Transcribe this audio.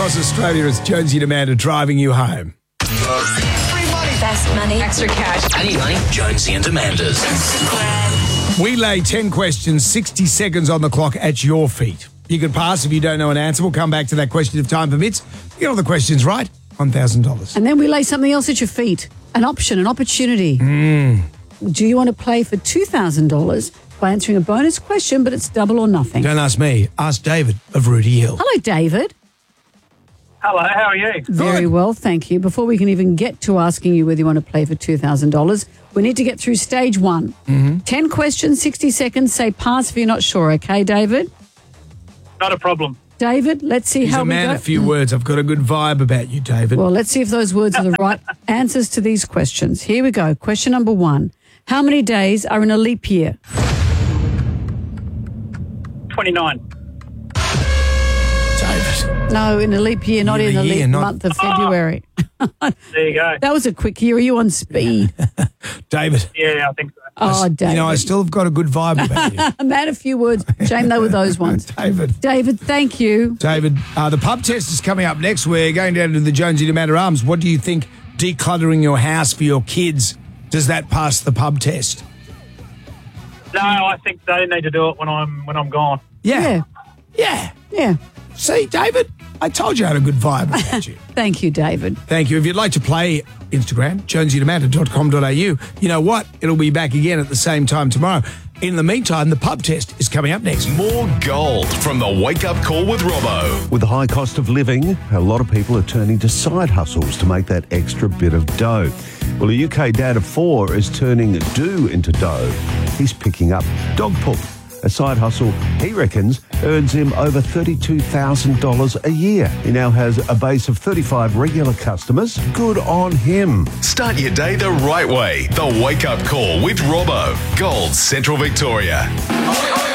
across Australia. It's Jonesy and Amanda driving you home. Free money. Best money. Extra cash. I need money. Jonesy and Amanda's. We lay 10 questions, 60 seconds on the clock at your feet. You can pass if you don't know an answer. We'll come back to that question if time permits. You get all the questions right, $1,000. And then we lay something else at your feet. An option, an opportunity. Do you want to play for $2,000 by answering a bonus question, but it's double or nothing? Don't ask me. Ask David of Rooty Hill. Hello, David. Hello, how are you? Very well, thank you. Before we can even get to asking you whether you want to play for $2,000, we need to get through stage one. 10 questions, 60 seconds. Say pass if you're not sure, okay, David? Not a problem. David, let's see He's how a man we go. of few words. I've got a good vibe about you, David. Well, let's see if those words are the right answers to these questions. Here we go. Question number 1. How many days are in a leap year? 29. David. No, in a leap year, not in the Year, leap not- month of February. There you go. That was a quick year. Are you on speed? David. Yeah, I think so. Oh, David. You know, I still have got a good vibe about you. A man of few words. Shame they were those ones. David, thank you. David, the pub test is coming up next. We're going down to the Jonesy and Amanda Arms. What do you think decluttering your house for your kids, does that pass the pub test? No, I think they need to do it when I'm gone. Yeah. Yeah. See, David, I told you I had a good vibe about you. Thank you, David. Thank you. If you'd like to play Instagram, jonesyandamanda.com.au, you know what? It'll be back again at the same time tomorrow. In the meantime, the pub test is coming up next. More gold from the Wake Up Call with Robbo. With the high cost of living, a lot of people are turning to side hustles to make that extra bit of dough. Well, a UK dad of 4 is turning do into dough. He's picking up dog poop. A side hustle, he reckons, earns him over $32,000 a year. He now has a base of 35 regular customers. Good on him. Start your day the right way. The Wake Up Call with Robbo. Gold, Central Victoria.